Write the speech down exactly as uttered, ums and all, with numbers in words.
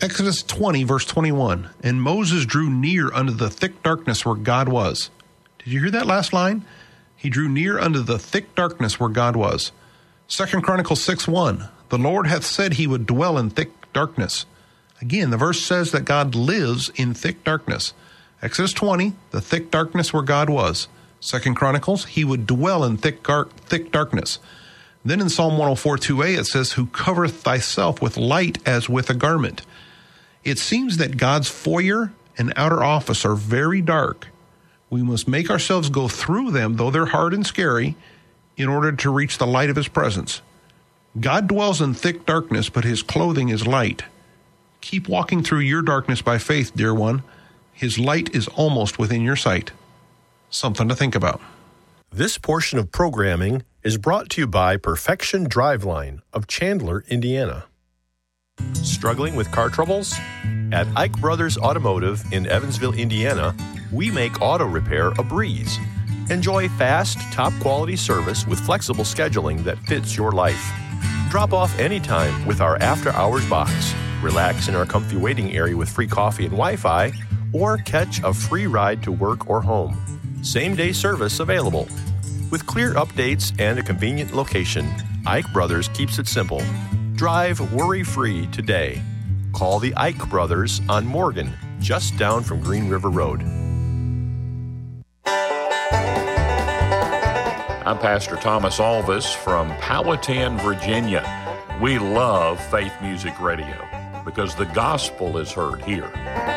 Exodus twenty, verse twenty-one, and Moses drew near unto the thick darkness where God was. Did you hear that last line? He drew near unto the thick darkness where God was. Second Chronicles six one, the Lord hath said he would dwell in thick darkness. Again, the verse says that God lives in thick darkness. Exodus twenty, the thick darkness where God was. Second Chronicles, he would dwell in thick, gar- thick darkness. Then in Psalm one oh four, two a, it says, who covereth thyself with light as with a garment. It seems that God's foyer and outer office are very dark. We must make ourselves go through them, though they're hard and scary, in order to reach the light of his presence. God dwells in thick darkness, but his clothing is light. Keep walking through your darkness by faith, dear one. His light is almost within your sight. Something to think about. This portion of programming is brought to you by Perfection Driveline of Chandler, Indiana. Struggling with car troubles? At Ike Brothers Automotive in Evansville, Indiana, we make auto repair a breeze. Enjoy fast, top-quality service with flexible scheduling that fits your life. Drop off anytime with our after-hours box. Relax in our comfy waiting area with free coffee and Wi-Fi, or catch a free ride to work or home. Same-day service available. With clear updates and a convenient location, Ike Brothers keeps it simple. Drive worry-free today. Call the Ike Brothers on Morgan, just down from Green River Road. I'm Pastor Thomas Alvis from Powhatan, Virginia. We love Faith Music Radio because the gospel is heard here.